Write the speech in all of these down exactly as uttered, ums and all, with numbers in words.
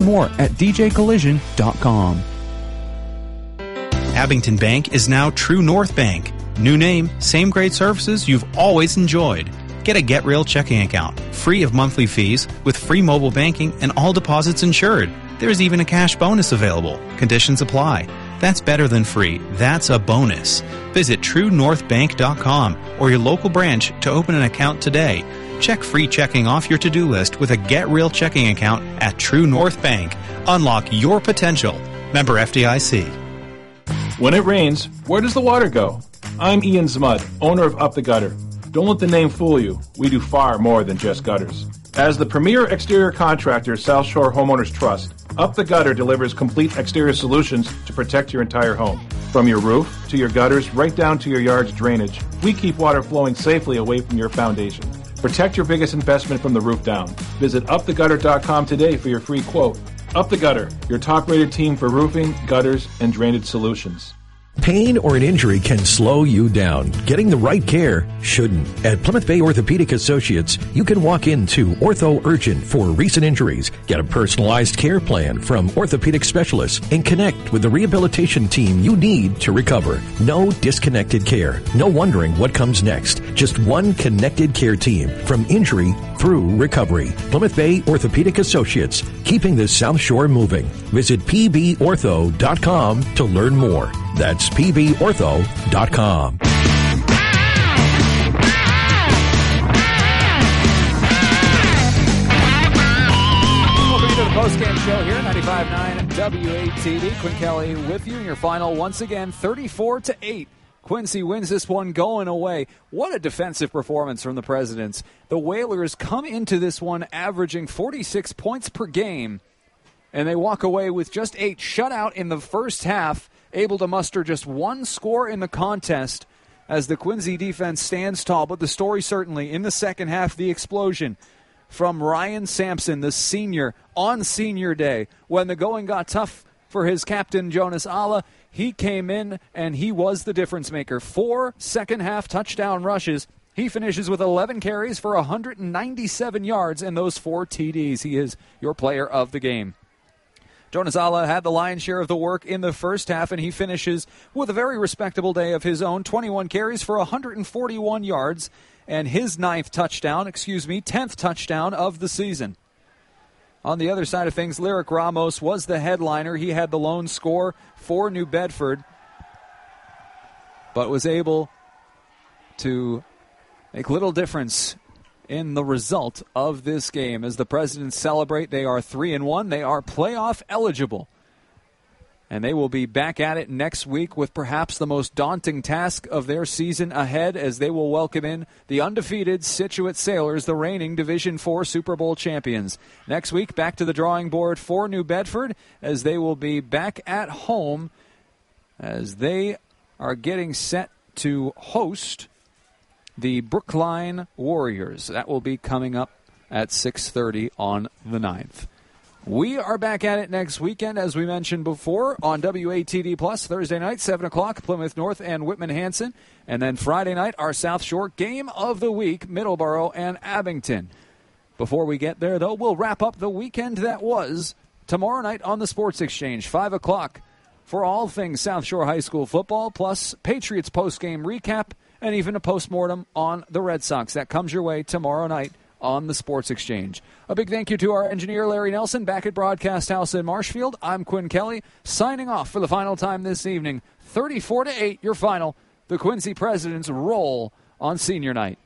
more at d j collision dot com. Abington Bank is now True North Bank. New name, same great services you've always enjoyed. Get a Get Real checking account, free of monthly fees, with free mobile banking and all deposits insured. There's even a cash bonus available. Conditions apply. That's better than free. That's a bonus. Visit true north bank dot com or your local branch to open an account today. Check free checking off your to-do list with a Get Real checking account at True North Bank. Unlock your potential. Member F D I C. When it rains, where does the water go? I'm Ian Zmudd, owner of Up the Gutter. Don't let the name fool you. We do far more than just gutters. As the premier exterior contractor South Shore Homeowners Trust, Up the Gutter delivers complete exterior solutions to protect your entire home. From your roof to your gutters, right down to your yard's drainage, we keep water flowing safely away from your foundation. Protect your biggest investment from the roof down. Visit up the gutter dot com today for your free quote. Up the Gutter, your top-rated team for roofing, gutters, and drainage solutions. Pain or an injury can slow you down. Getting the right care shouldn't. At Plymouth Bay Orthopedic Associates, you can walk into Ortho Urgent for recent injuries, get a personalized care plan from orthopedic specialists, and connect with the rehabilitation team you need to recover. No disconnected care. No wondering what comes next. Just one connected care team from injury through recovery. Plymouth Bay Orthopedic Associates, keeping the South Shore moving. Visit p b ortho dot com to learn more. That's p b ortho dot com. Welcome to the postgame show here, ninety-five point nine W A T D. Quinn Kelly with you in your final once again, thirty-four to eight. Quincy wins this one going away. What a defensive performance from the Presidents. The Whalers come into this one averaging forty-six points per game, and they walk away with just eight. Shutout in the first half, able to muster just one score in the contest as the Quincy defense stands tall. But the story certainly in the second half, the explosion from Ryan Sampson, the senior, on senior day. When the going got tough for his captain, Jonas Ala, he came in and he was the difference maker. Four second half touchdown rushes. He finishes with eleven carries for one hundred ninety-seven yards and those four T Ds. He is your player of the game. Jonas Ala had the lion's share of the work in the first half, and he finishes with a very respectable day of his own. twenty-one carries for one hundred forty-one yards, and his ninth touchdown, excuse me, tenth touchdown of the season. On the other side of things, Lyric Ramos was the headliner. He had the lone score for New Bedford, but was able to make little difference in the result of this game. As the Presidents celebrate, they are three and one. They are playoff eligible. And they will be back at it next week with perhaps the most daunting task of their season ahead, as they will welcome in the undefeated Scituate Sailors, the reigning Division four Super Bowl champions. Next week, back to the drawing board for New Bedford, as they will be back at home as they are getting set to host the Brookline Warriors. That will be coming up at six thirty on the ninth. We are back at it next weekend, as we mentioned before, on W A T D Plus. Thursday night, seven o'clock, Plymouth North and Whitman-Hanson. And then Friday night, our South Shore game of the week, Middleborough and Abington. Before we get there, though, we'll wrap up the weekend that was tomorrow night on the Sports Exchange, five o'clock, for all things South Shore High School football, plus Patriots post-game recap, and even a postmortem on the Red Sox. That comes your way tomorrow night on the Sports Exchange. A big thank you to our engineer, Larry Nelson, back at Broadcast House in Marshfield. I'm Quinn Kelly, signing off for the final time this evening. thirty-four to eight, your final. The Quincy Presidents roll on senior night.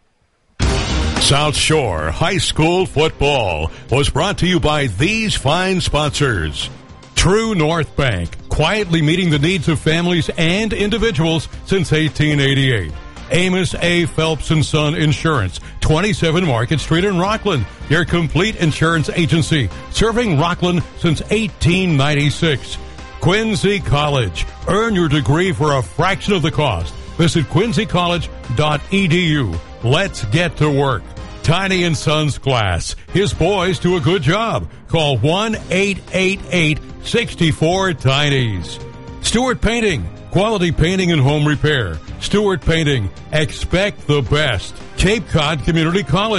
South Shore High School football was brought to you by these fine sponsors. True North Bank, quietly meeting the needs of families and individuals since eighteen eighty-eight. Amos A. Phelps and Son Insurance, twenty-seven Market Street in Rockland. Your complete insurance agency, serving Rockland since eighteen ninety-six. Quincy College. Earn your degree for a fraction of the cost. Visit quincy college dot e d u. Let's get to work. Tiny and Sons Glass. His boys do a good job. Call one eight eight eight, six four, Tinies. Stewart Painting. Quality painting and home repair. Stewart Painting. Expect the best. Cape Cod Community College.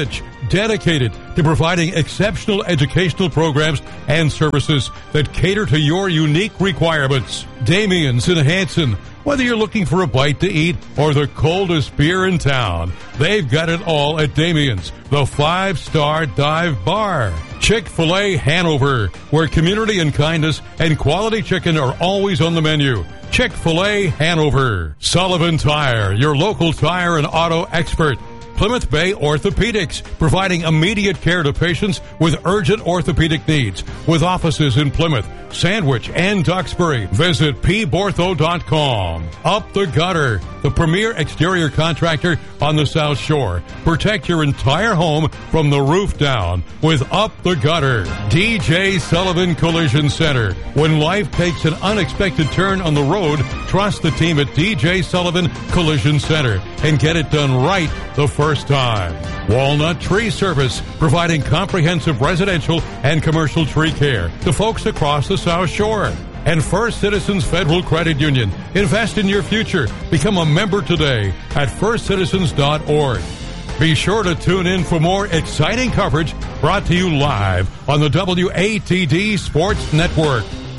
dedicated to providing exceptional educational programs and services that cater to your unique requirements. Damien's in Hanson. Whether you're looking for a bite to eat or the coldest beer in town, they've got it all at Damien's, the five-star dive bar. Chick-fil-A Hanover, where community and kindness and quality chicken are always on the menu. Chick-fil-A Hanover. Sullivan Tire, your local tire and auto expert. Plymouth Bay Orthopedics, providing immediate care to patients with urgent orthopedic needs, with offices in Plymouth, Sandwich, and Duxbury. Visit p bortho dot com. Up the Gutter, the premier exterior contractor on the South Shore. Protect your entire home from the roof down with Up the Gutter. D J Sullivan Collision Center. When life takes an unexpected turn on the road, trust the team at D J Sullivan Collision Center and get it done right the first time. Walnut Tree Service, providing comprehensive residential and commercial tree care to folks across the South Shore. And First Citizens Federal Credit Union. Invest in your future. Become a member today at first citizens dot org. Be sure to tune in for more exciting coverage brought to you live on the W A T D Sports Network.